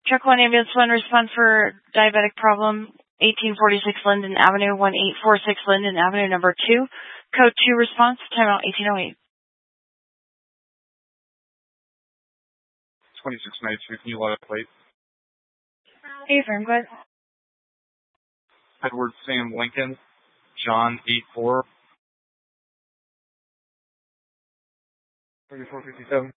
Truck 1 Ambulance 1, respond for diabetic problem, 1846 Linden Avenue, 1846 Linden Avenue, number 2. Code 2 response, timeout 1808. 2692, can you load up, please? Hey, firm, go ahead. Edward Sam Lincoln, John 84. 3457.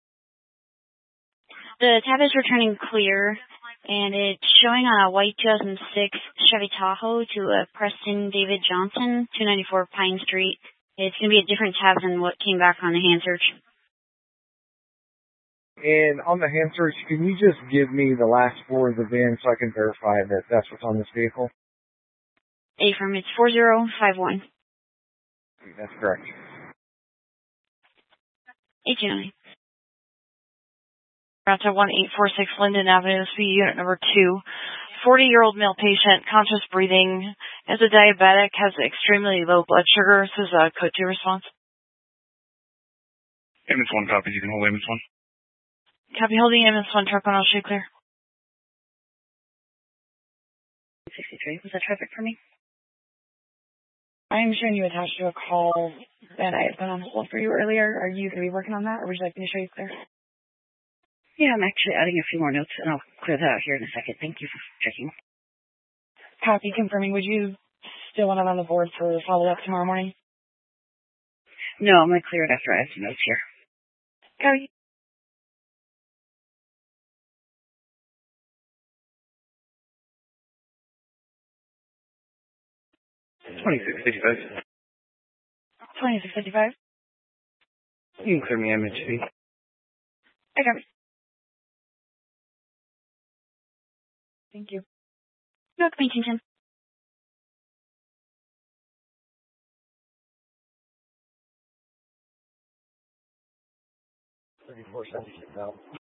The tab is returning clear, and it's showing on a white 2006 Chevy Tahoe to a Preston David Johnson, 294 Pine Street. It's going to be a different tab than what came back on the hand search. And on the hand search, can you just give me the last four of the VIN so I can verify that that's what's on this vehicle? Affirm, it's 4051. That's correct. 1809. Route to 1846 Linden Avenue, speed unit number 2. 40-year-old male patient, conscious breathing, is a diabetic, has extremely low blood sugar. This is a code 2 response. Ambulance 1 copy, you can hold Ambulance 1. Copy, holding Ambulance 1, truck 1, I'll shoot clear. 63, was that traffic for me? I am showing you attached to a call that I had put on hold for you earlier. Are you going to be working on that, or would you like me to show you clear? Yeah, I'm actually adding a few more notes, and I'll clear that out here in a second. Thank you for checking. Copy, confirming. Would you still want it on the board for follow-up tomorrow morning? No, I'm going to clear it after I have some notes here. Copy. $26.55. 2655. You can clear me MHP. I got it. Thank you. No, Huntington. 3476 now.